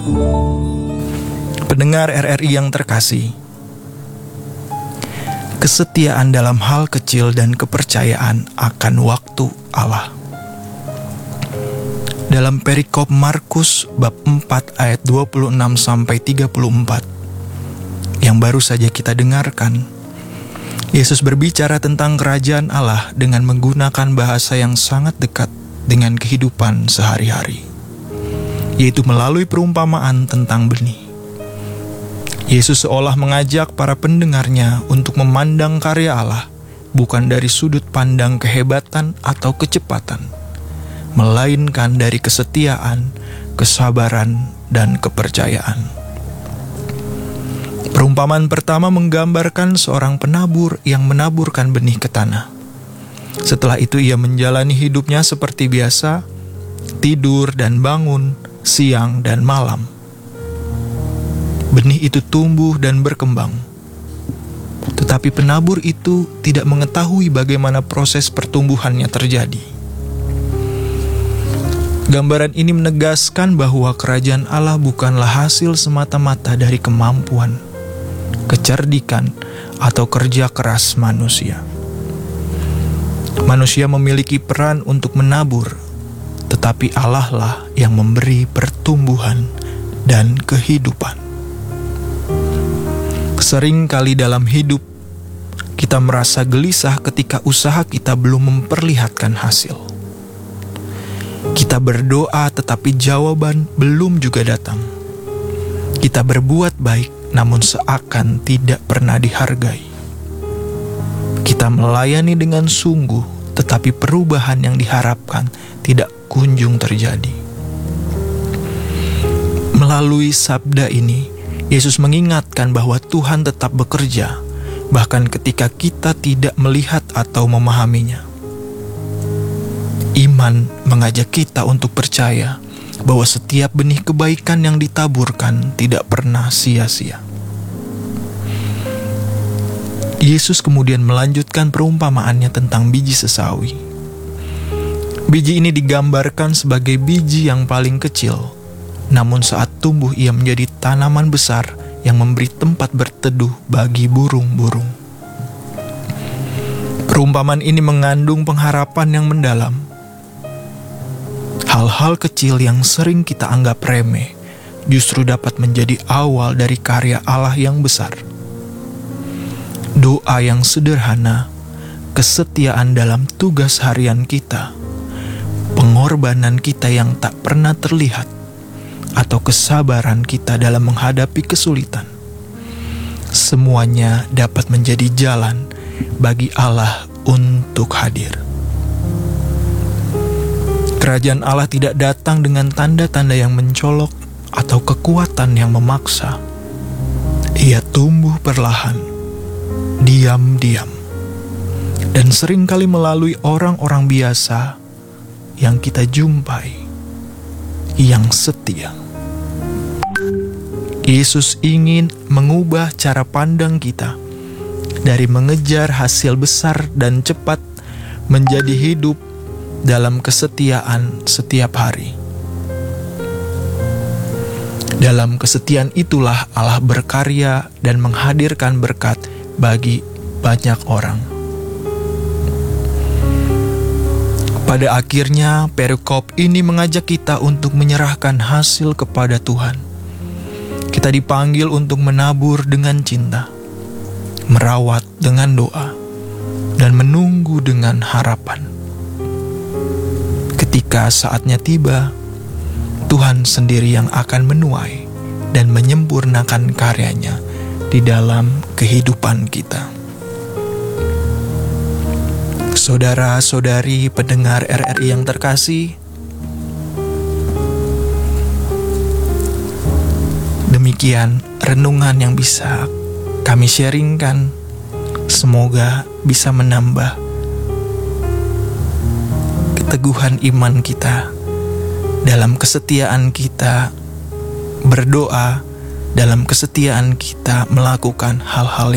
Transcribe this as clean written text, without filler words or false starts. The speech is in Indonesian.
Pendengar RRI yang terkasih, kesetiaan dalam hal kecil dan kepercayaan akan waktu Allah. Dalam perikop Markus bab 4 ayat 26-34 yang baru saja kita dengarkan, Yesus berbicara tentang kerajaan Allah dengan menggunakan bahasa yang sangat dekat dengan kehidupan sehari-hari, yaitu melalui perumpamaan tentang benih. Yesus seolah mengajak para pendengarnya untuk memandang karya Allah bukan dari sudut pandang kehebatan atau kecepatan, melainkan dari kesetiaan, kesabaran, dan kepercayaan. Perumpamaan pertama menggambarkan seorang penabur yang menaburkan benih ke tanah. Setelah itu ia menjalani hidupnya seperti biasa, tidur dan bangun, siang dan malam. Benih itu tumbuh dan berkembang. Tetapi penabur itu tidak mengetahui bagaimana proses pertumbuhannya terjadi. Gambaran ini menegaskan bahwa kerajaan Allah bukanlah hasil semata-mata dari kemampuan, kecerdikan, atau kerja keras manusia. Manusia memiliki peran untuk menabur, tetapi Allah lah yang memberi pertumbuhan dan kehidupan. Sering kali dalam hidup, kita merasa gelisah ketika usaha kita belum memperlihatkan hasil. Kita berdoa tetapi jawaban belum juga datang. Kita berbuat baik namun seakan tidak pernah dihargai. Kita melayani dengan sungguh tetapi perubahan yang diharapkan tidak kunjung terjadi. Melalui sabda ini, Yesus mengingatkan bahwa Tuhan tetap bekerja, bahkan ketika kita tidak melihat atau memahaminya. Iman mengajak kita untuk percaya bahwa setiap benih kebaikan yang ditaburkan tidak pernah sia-sia. Yesus kemudian melanjutkan perumpamaannya tentang biji sesawi. Biji ini digambarkan sebagai biji yang paling kecil, namun saat tumbuh ia menjadi tanaman besar yang memberi tempat berteduh bagi burung-burung. Perumpamaan ini mengandung pengharapan yang mendalam. Hal-hal kecil yang sering kita anggap remeh justru dapat menjadi awal dari karya Allah yang besar. Doa yang sederhana, kesetiaan dalam tugas harian kita, pengorbanan kita yang tak pernah terlihat, atau kesabaran kita dalam menghadapi kesulitan, semuanya dapat menjadi jalan bagi Allah untuk hadir. Kerajaan Allah tidak datang dengan tanda-tanda yang mencolok atau kekuatan yang memaksa. Ia tumbuh perlahan, diam-diam, dan seringkali melalui orang-orang biasa yang kita jumpai, yang setia. Yesus ingin mengubah cara pandang kita dari mengejar hasil besar dan cepat menjadi hidup dalam kesetiaan setiap hari. Dalam kesetiaan itulah Allah berkarya dan menghadirkan berkat bagi banyak orang. Pada akhirnya, perikop ini mengajak kita untuk menyerahkan hasil kepada Tuhan. Kita dipanggil untuk menabur dengan cinta, merawat dengan doa, dan menunggu dengan harapan. Ketika saatnya tiba, Tuhan sendiri yang akan menuai dan menyempurnakan karyanya di dalam kehidupan kita. Saudara-saudari pendengar RRI yang terkasih, demikian renungan yang bisa kami sharingkan. Semoga bisa menambah keteguhan iman kita, dalam kesetiaan kita berdoa, dalam kesetiaan kita melakukan hal-hal